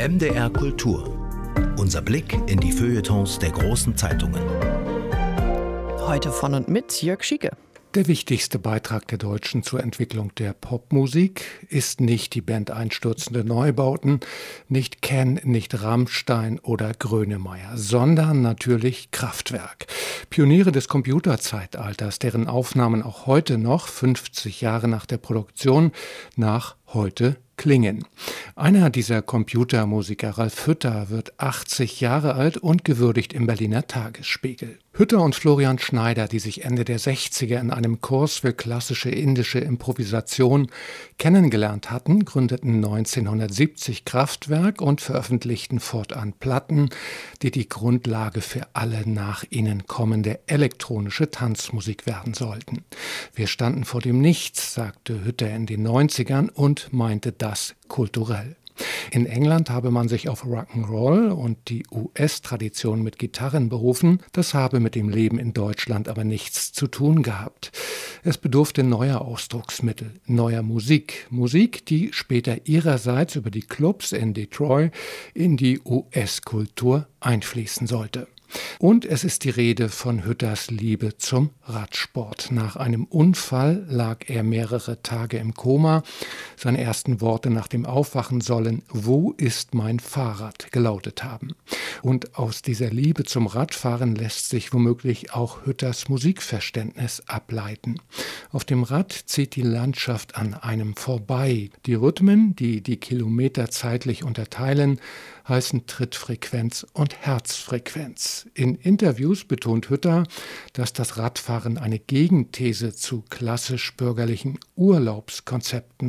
MDR Kultur. Unser Blick in die Feuilletons der großen Zeitungen. Heute von und mit Jörg Schieke. Der wichtigste Beitrag der Deutschen zur Entwicklung der Popmusik ist nicht die Band Einstürzende Neubauten, nicht Ken, nicht Rammstein oder Grönemeyer, sondern natürlich Kraftwerk. Pioniere des Computerzeitalters, deren Aufnahmen auch heute noch, 50 Jahre nach der Produktion, nach heute klingen. Einer dieser Computermusiker, Ralf Hütter, wird 80 Jahre alt und gewürdigt im Berliner Tagesspiegel. Hütter und Florian Schneider, die sich Ende der 60er in einem Kurs für klassische indische Improvisation kennengelernt hatten, gründeten 1970 Kraftwerk und veröffentlichten fortan Platten, die die Grundlage für alle nach ihnen kommende elektronische Tanzmusik werden sollten. Wir standen vor dem Nichts, sagte Hütter in den 90ern und meinte das kulturell. In England habe man sich auf Rock'n'Roll und die US-Tradition mit Gitarren berufen. Das habe mit dem Leben in Deutschland aber nichts zu tun gehabt. Es bedurfte neuer Ausdrucksmittel, neuer Musik. Musik, die später ihrerseits über die Clubs in Detroit in die US-Kultur einfließen sollte. Und es ist die Rede von Hütters Liebe zum Radsport. Nach einem Unfall lag er mehrere Tage im Koma. Seine ersten Worte nach dem Aufwachen sollen „Wo ist mein Fahrrad?" gelautet haben. Und aus dieser Liebe zum Radfahren lässt sich womöglich auch Hütters Musikverständnis ableiten. Auf dem Rad zieht die Landschaft an einem vorbei. Die Rhythmen, die die Kilometer zeitlich unterteilen, heißen Trittfrequenz und Herzfrequenz. In Interviews betont Hütter, dass das Radfahren eine Gegenthese zu klassisch-bürgerlichen Urlaubskonzepten